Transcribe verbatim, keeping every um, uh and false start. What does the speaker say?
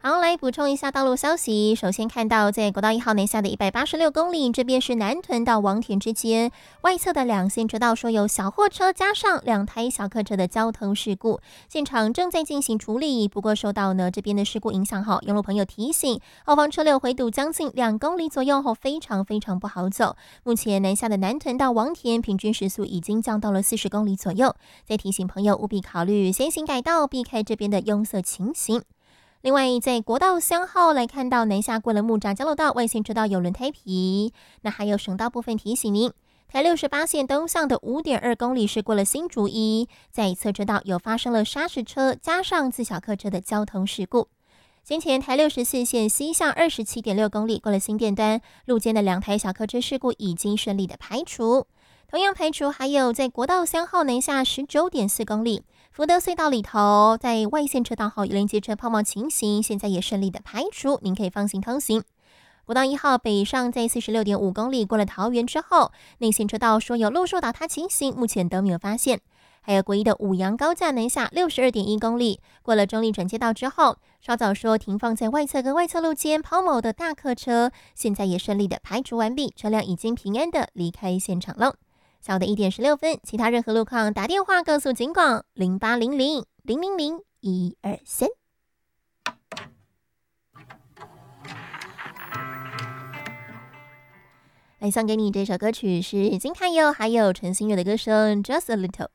好，来补充一下道路消息。首先看到，在国道一号南下的一百八十六公里，这边是南屯到王田之间外侧的两线车道，说有小货车加上两台小客车的交通事故，现场正在进行处理。不过受到呢这边的事故影响后，用路朋友提醒，后方车流回堵将近两公里左右后，非常非常不好走。目前南下的南屯到王田平均时速已经降到了四十公里左右，再提醒朋友务必考虑先行改道，避开这边的拥塞情形。另外，在国道三号来看到南下过了木栅交流道外线车道有轮胎皮，那还有省道部分提醒您，台六十八线东向的 五点二公里是过了新竹一，在侧车道有发生了砂石车加上自小客车的交通事故。先前台六十四线西向 二十七点六公里过了新店端，路肩的两台小客车事故已经顺利的排除。同样排除还有在国道三号南下 十九点四公里福德隧道里头，在外线车道后连接车抛锚情形，现在也顺利的排除，您可以放心通行。国道一号北上在 四十六点五公里过了桃园之后，内线车道说有路树倒塌情形，目前都没有发现。还有国一的五杨高架南下 六十二点一公里过了中立转接道之后，稍早说停放在外侧跟外侧路间抛锚的大客车，现在也顺利的排除完毕，车辆已经平安的离开现场了。下午的一点十六分，其他任何路况打电话告诉警广零八零零零零零一二三。来送给你这首歌曲是金泰佑还有陈星月的歌声 Just a Little。